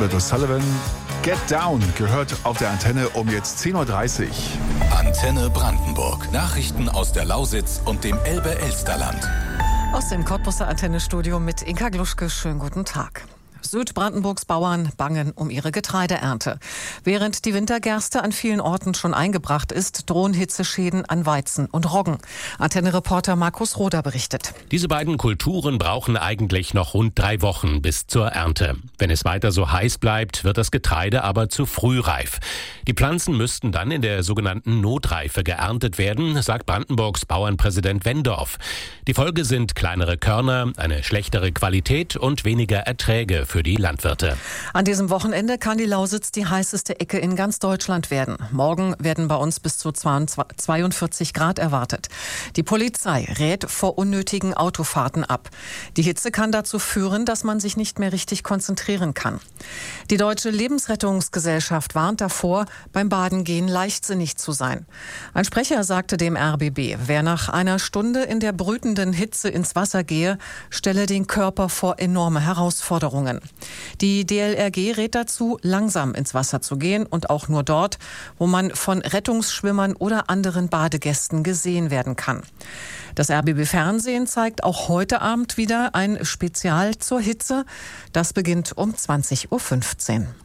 Albert O'Sullivan. Get Down gehört auf der Antenne um jetzt 10.30 Uhr. Antenne Brandenburg. Nachrichten aus der Lausitz und dem Elbe-Elsterland. Aus dem Cottbuser Antennestudio mit Inka Gluschke. Schönen guten Tag. Südbrandenburgs Bauern bangen um ihre Getreideernte. Während die Wintergerste an vielen Orten schon eingebracht ist, drohen Hitzeschäden an Weizen und Roggen. Antenne-Reporter Markus Roder berichtet. Diese beiden Kulturen brauchen eigentlich noch rund 3 Wochen bis zur Ernte. Wenn es weiter so heiß bleibt, wird das Getreide aber zu früh reif. Die Pflanzen müssten dann in der sogenannten Notreife geerntet werden, sagt Brandenburgs Bauernpräsident Wendorf. Die Folge sind kleinere Körner, eine schlechtere Qualität und weniger Erträge für die Landwirte. An diesem Wochenende kann die Lausitz die heißeste Ecke in ganz Deutschland werden. Morgen werden bei uns bis zu 42 Grad erwartet. Die Polizei rät vor unnötigen Autofahrten ab. Die Hitze kann dazu führen, dass man sich nicht mehr richtig konzentrieren kann. Die Deutsche Lebensrettungsgesellschaft warnt davor, beim Badengehen leichtsinnig zu sein. Ein Sprecher sagte dem RBB, wer nach einer Stunde in der brütenden Hitze ins Wasser gehe, stelle den Körper vor enorme Herausforderungen. Die DLRG rät dazu, langsam ins Wasser zu gehen und auch nur dort, wo man von Rettungsschwimmern oder anderen Badegästen gesehen werden kann. Das RBB Fernsehen zeigt auch heute Abend wieder ein Spezial zur Hitze. Das beginnt um 20.15 Uhr.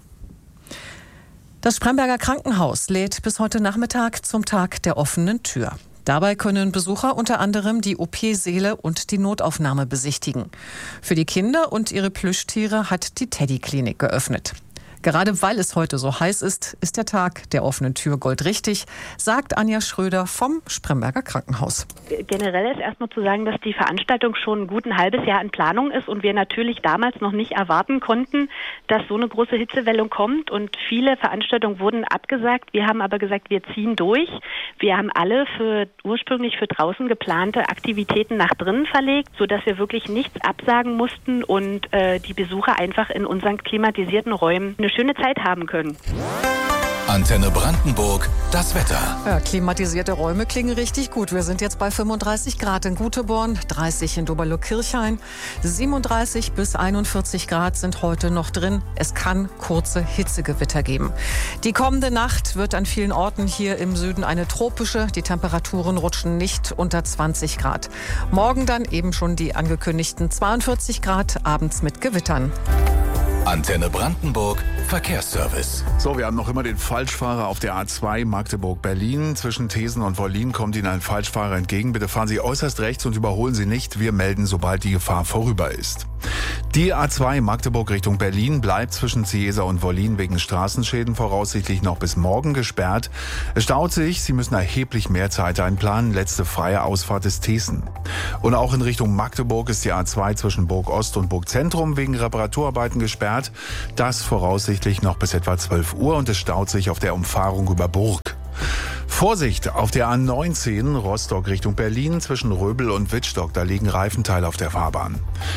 Das Spremberger Krankenhaus lädt bis heute Nachmittag zum Tag der offenen Tür. Dabei können Besucher unter anderem die OP-Säle und die Notaufnahme besichtigen. Für die Kinder und ihre Plüschtiere hat die Teddy-Klinik geöffnet. Gerade weil es heute so heiß ist, ist der Tag der offenen Tür goldrichtig, sagt Anja Schröder vom Spremberger Krankenhaus. Generell ist erstmal zu sagen, dass die Veranstaltung schon gut ein halbes Jahr in Planung ist und wir natürlich damals noch nicht erwarten konnten, dass so eine große Hitzewelle kommt und viele Veranstaltungen wurden abgesagt. Wir haben aber gesagt, wir ziehen durch. Wir haben alle ursprünglich für draußen geplante Aktivitäten nach drinnen verlegt, sodass wir wirklich nichts absagen mussten und die Besucher einfach in unseren klimatisierten Räumen eine schöne Zeit haben können. Antenne Brandenburg, das Wetter. Ja, klimatisierte Räume klingen richtig gut. Wir sind jetzt bei 35 Grad in Guteborn, 30 in Doberlo-Kirchhain, 37 bis 41 Grad sind heute noch drin. Es kann kurze Hitzegewitter geben. Die kommende Nacht wird an vielen Orten hier im Süden eine tropische. Die Temperaturen rutschen nicht unter 20 Grad. Morgen dann eben schon die angekündigten 42 Grad, abends mit Gewittern. Antenne Brandenburg, Verkehrsservice. So, wir haben noch immer den Falschfahrer auf der A2 Magdeburg-Berlin. Zwischen Thesen und Wollin kommt Ihnen ein Falschfahrer entgegen. Bitte fahren Sie äußerst rechts und überholen Sie nicht. Wir melden, sobald die Gefahr vorüber ist. Die A2 Magdeburg Richtung Berlin bleibt zwischen Ciesa und Wollin wegen Straßenschäden voraussichtlich noch bis morgen gesperrt. Es staut sich, Sie müssen erheblich mehr Zeit einplanen. Letzte freie Ausfahrt ist Thesen. Und auch in Richtung Magdeburg ist die A2 zwischen Burg Ost und Burg Zentrum wegen Reparaturarbeiten gesperrt. Das voraussichtlich noch bis etwa 12 Uhr und es staut sich auf der Umfahrung über Burg. Vorsicht auf der A19 Rostock Richtung Berlin zwischen Röbel und Wittstock, da liegen Reifenteile auf der Fahrbahn.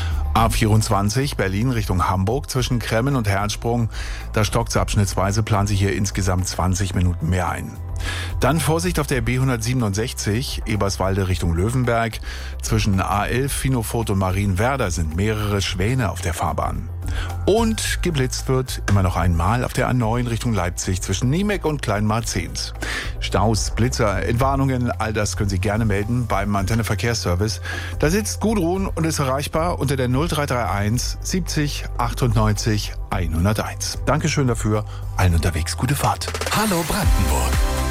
A24 Berlin Richtung Hamburg zwischen Kremmen und Herzsprung, da stockt's abschnittsweise, planen Sie hier insgesamt 20 Minuten mehr ein. Dann Vorsicht auf der B167 Eberswalde Richtung Löwenberg. Zwischen A11 Finofurt und Marienwerder sind mehrere Schwäne auf der Fahrbahn. Und geblitzt wird immer noch einmal auf der A9 Richtung Leipzig zwischen Niemek und Kleinmarzens. Staus, Blitzer, Entwarnungen, all das können Sie gerne melden beim Antenne Verkehrsservice. Da sitzt Gudrun und ist erreichbar unter der 0331 70 98 101. Dankeschön dafür, allen unterwegs gute Fahrt. Hallo Brandenburg.